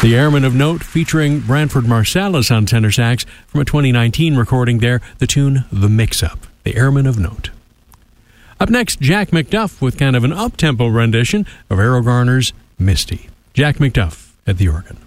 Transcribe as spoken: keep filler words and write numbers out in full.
The Airmen of Note, featuring Branford Marsalis on tenor sax from a twenty nineteen recording there, the tune The Mix-Up, The Airmen of Note. Up next, Jack McDuff with kind of an up-tempo rendition of Errol Garner's Misty. Jack McDuff at the organ.